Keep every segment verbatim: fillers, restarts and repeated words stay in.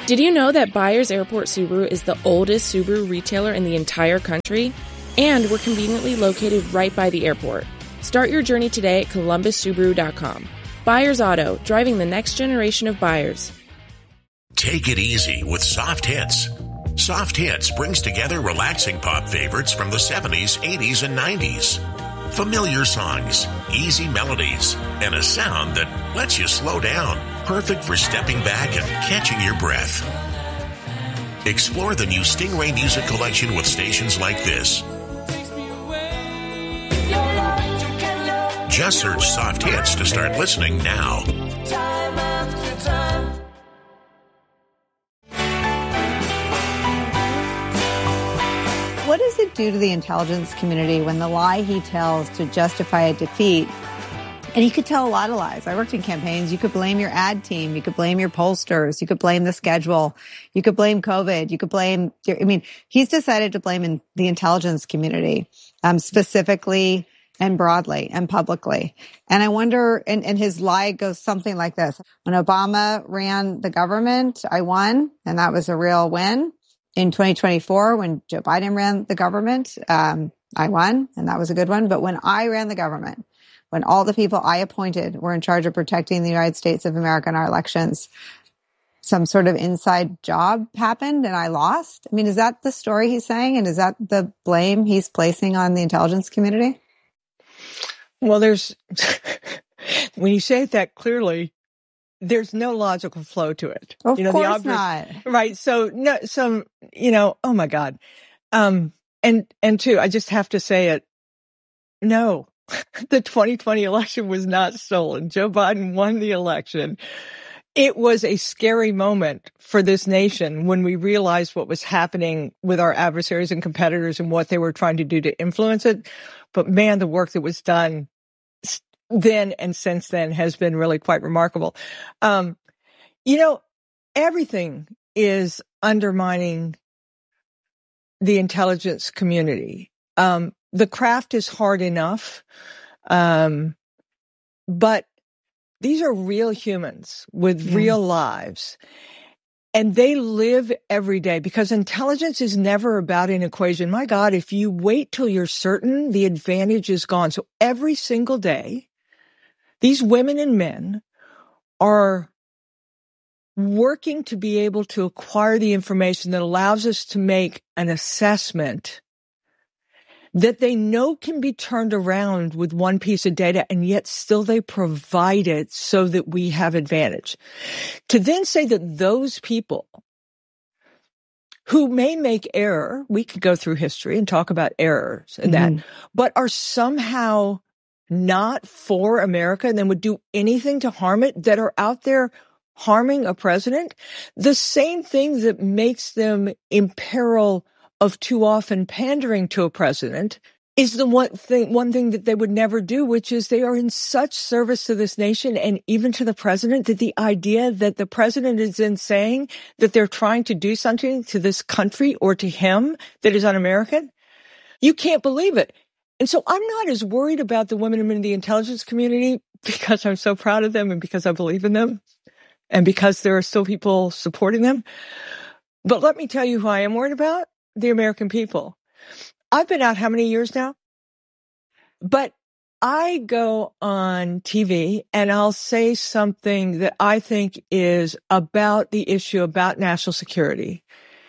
Did you know that Byers Airport Subaru is the oldest Subaru retailer in the entire country? And we're conveniently located right by the airport. Start your journey today at columbus subaru dot com. Byers Auto, driving the next generation of buyers. Take it easy with Soft Hits. Soft Hits brings together relaxing pop favorites from the seventies, eighties, and nineties. Familiar songs, easy melodies, and a sound that lets you slow down. Perfect for stepping back and catching your breath. Explore the new Stingray Music Collection with stations like this. Just search Soft Hits to start listening now. Time after time. What does it do to the intelligence community when the lie he tells to justify a defeat? And he could tell a lot of lies. I worked in campaigns. You could blame your ad team. You could blame your pollsters. You could blame the schedule. You could blame COVID. You could blame, I mean, he's decided to blame in the intelligence community, um, specifically and broadly and publicly. And I wonder, and, and his lie goes something like this. When Obama ran the government, I won, and that was a real win. In twenty twenty-four, when Joe Biden ran the government, um, I won, and that was a good one. But when I ran the government, when all the people I appointed were in charge of protecting the United States of America in our elections, some sort of inside job happened and I lost. I mean, is that the story he's saying? And is that the blame he's placing on the intelligence community? Well, there's, when you say it that clearly, there's no logical flow to it. Of you know, course the obvious, not. Right. So, no, some, you know, oh my God. Um, and, and two, I just have to say it. No, the twenty twenty election was not stolen. Joe Biden won the election. It was a scary moment for this nation when we realized what was happening with our adversaries and competitors and what they were trying to do to influence it. But man, the work that was done then and since then has been really quite remarkable. Um, you know, everything is undermining the intelligence community. Um, the craft is hard enough. Um, but these are real humans with Yeah. real lives. And they live every day because intelligence is never about an equation. My God, if you wait till you're certain, the advantage is gone. So every single day, these women and men are working to be able to acquire the information that allows us to make an assessment that they know can be turned around with one piece of data, and yet still they provide it so that we have advantage. To then say that those people who may make error, we could go through history and talk about errors and Mhm. that, but are somehow not for America and then would do anything to harm it, that are out there harming a president, the same thing that makes them imperil of too often pandering to a president is the one thing, one thing that they would never do, which is they are in such service to this nation and even to the president that the idea that the president is then saying that they're trying to do something to this country or to him that is un-American, you can't believe it. And so I'm not as worried about the women in the intelligence community because I'm so proud of them and because I believe in them and because there are still people supporting them. But let me tell you who I am worried about. The American people. I've been out how many years now? But I go on T V and I'll say something that I think is about the issue, about national security.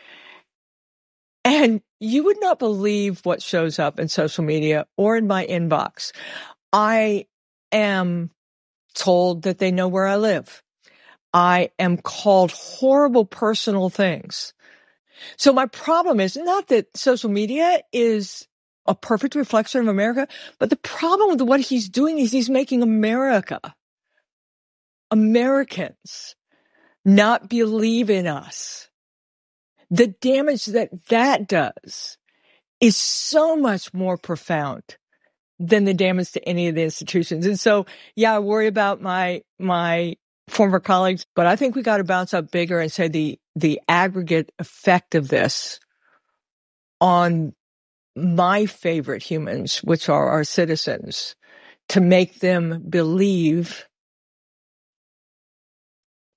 And you would not believe what shows up in social media or in my inbox. I am told that they know where I live. I am called horrible personal things. So my problem is not that social media is a perfect reflection of America, but the problem with what he's doing is he's making America, Americans, not believe in us. The damage that that does is so much more profound than the damage to any of the institutions. And so, yeah, I worry about my, my former colleagues, but I think we got to bounce up bigger and say the, the aggregate effect of this on my favorite humans, which are our citizens, to make them believe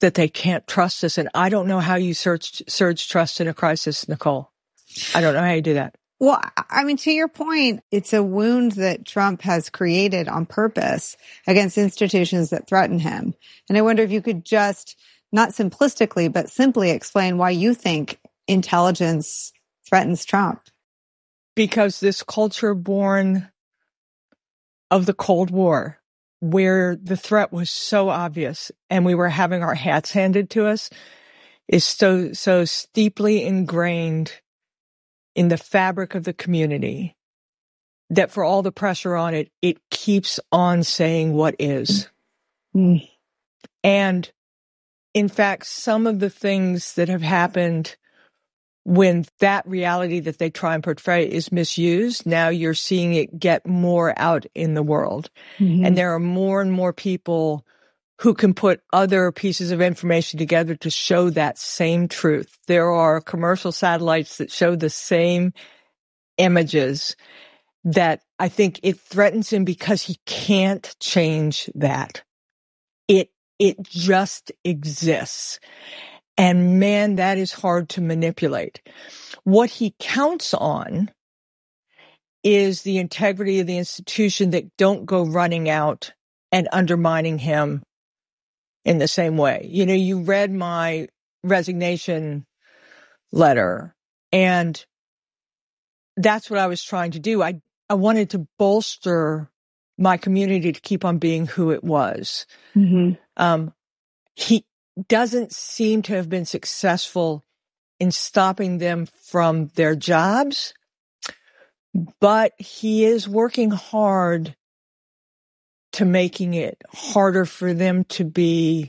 that they can't trust us. And I don't know how you surge, surge trust in a crisis, Nicole. I don't know how you do that. Well, I mean, to your point, it's a wound that Trump has created on purpose against institutions that threaten him. And I wonder if you could just, not simplistically, but simply explain why you think intelligence threatens Trump. Because this culture born of the Cold War, where the threat was so obvious and we were having our hats handed to us, is so, so steeply ingrained in the fabric of the community that for all the pressure on it, it keeps on saying what is. Mm. And in fact, some of the things that have happened when that reality that they try and portray is misused, now you're seeing it get more out in the world. Mm-hmm. And there are more and more people who can put other pieces of information together to show that same truth. There are commercial satellites that show the same images that I think it threatens him because he can't change that. It, it just exists. And man, that is hard to manipulate. What he counts on is the integrity of the institution that don't go running out and undermining him in the same way. You know, you read my resignation letter, and that's what I was trying to do. I, I wanted to bolster my community to keep on being who it was. Mm-hmm. Um, he doesn't seem to have been successful in stopping them from their jobs, but he is working hard to making it harder for them to be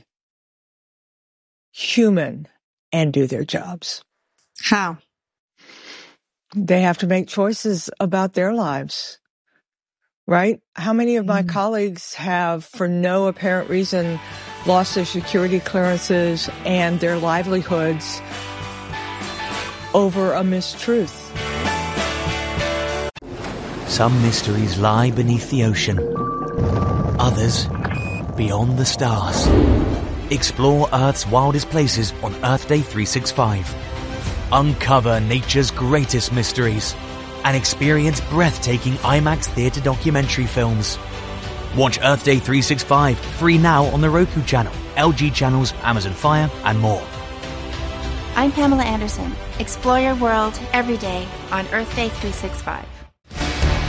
human and do their jobs. How? They have to make choices about their lives, right? How many of my mm. colleagues have, for no apparent reason, lost their security clearances and their livelihoods over a mistruth? Some mysteries lie beneath the ocean. Others, beyond the stars. Explore Earth's wildest places on Earth Day three sixty-five. Uncover nature's greatest mysteries and experience breathtaking IMAX theater documentary films. Watch Earth Day three sixty-five free now on the Roku channel, L G channels, Amazon Fire, and more. I'm Pamela Anderson. Explore your world every day on Earth Day three sixty-five.